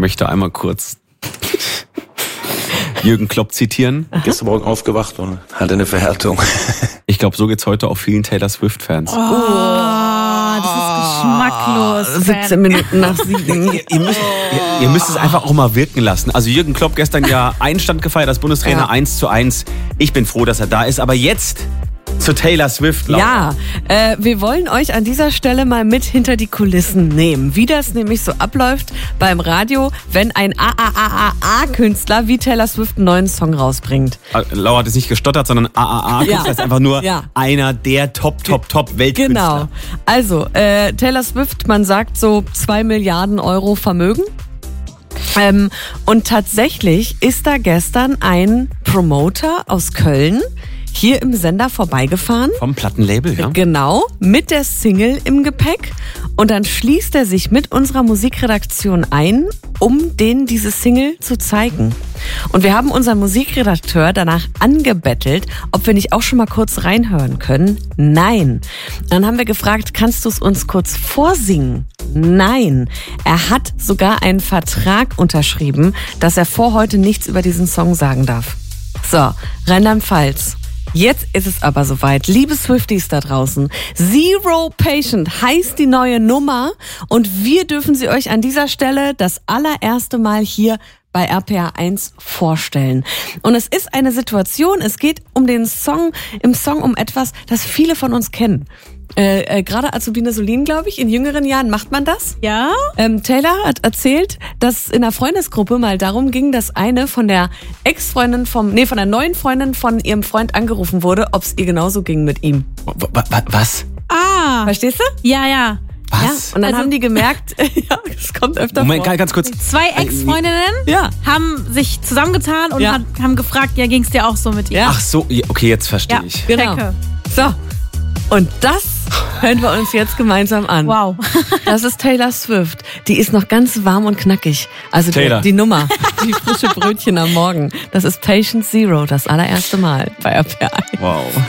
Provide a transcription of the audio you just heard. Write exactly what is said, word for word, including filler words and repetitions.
möchte einmal kurz Jürgen Klopp zitieren. Aha. Gestern Morgen aufgewacht und hatte eine Verhärtung. Ich glaube, so geht's heute auch vielen Taylor Swift-Fans. Oh, das ist geschmacklos. Oh, siebzehn Minuten nach sieben. ihr, ihr, müsst, ihr, ihr müsst es einfach auch mal wirken lassen. Also Jürgen Klopp gestern ja Einstand gefeiert als Bundestrainer, eins zu eins. Ich bin froh, dass er da ist. Aber jetzt zu Taylor Swift. Ja, äh, wir wollen euch an dieser Stelle mal mit hinter die Kulissen nehmen. Wie das nämlich so abläuft beim Radio, wenn ein A A A A A-Künstler wie Taylor Swift einen neuen Song rausbringt. Laura hat es nicht gestottert, sondern A A A-Künstler ja. ist einfach nur ja. einer der Top, Top, Top Weltkünstler. Genau. Also, äh, Taylor Swift, man sagt so zwei Milliarden Euro Vermögen. Ähm, und tatsächlich ist da gestern ein Promoter aus Köln hier im Sender vorbeigefahren. Vom Plattenlabel, ja. Genau, mit der Single im Gepäck. Und dann schließt er sich mit unserer Musikredaktion ein, um denen diese Single zu zeigen. Und wir haben unseren Musikredakteur danach angebettelt, ob wir nicht auch schon mal kurz reinhören können. Nein. Dann haben wir gefragt, kannst du es uns kurz vorsingen? Nein. Er hat sogar einen Vertrag unterschrieben, dass er vor heute nichts über diesen Song sagen darf. So, Rheinland-Pfalz. Jetzt ist es aber soweit. Liebe Swifties da draußen, Zero Patient heißt die neue Nummer und wir dürfen sie euch an dieser Stelle das allererste Mal hier bei R P R eins vorstellen. Und es ist eine Situation, es geht um den Song, im Song um etwas, das viele von uns kennen. Äh, äh, gerade Azubine Solin, glaube ich, in jüngeren Jahren macht man das. Ja. Ähm, Taylor hat erzählt, dass in der Freundesgruppe mal darum ging, dass eine von der Ex-Freundin vom, nee, von der neuen Freundin von ihrem Freund angerufen wurde, ob es ihr genauso ging mit ihm. Was? Ah. Verstehst du? Ja, ja. Was? Ja, und dann Also- haben die gemerkt, ja, das kommt öfter Moment, vor. ganz kurz. Zwei Ex-Freundinnen Ja. haben sich zusammengetan und Ja. hat, haben gefragt, ja, ging's dir auch so mit ihm? Ja. Ach so, ja, okay, jetzt verstehe Ja, ich. Genau. checke. So. Und das hören wir uns jetzt gemeinsam an. Wow. Das ist Taylor Swift. Die ist noch ganz warm und knackig. Also die, Taylor. die Nummer, die frische Brötchen am Morgen. Das ist Patient Zero, das allererste Mal bei R P R. Wow.